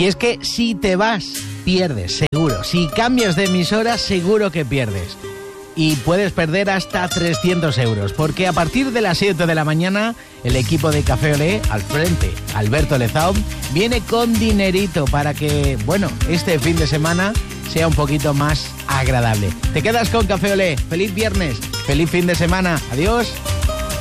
Y es que si te vas, pierdes, seguro. Si cambias de emisora, seguro que pierdes. Y puedes perder hasta 300 euros, porque a partir de las 7 de la mañana, el equipo de Café Olé, al frente, Alberto Lezaun, viene con dinerito para que, bueno, este fin de semana sea un poquito más agradable. Te quedas con Café Olé. Feliz viernes, feliz fin de semana. Adiós.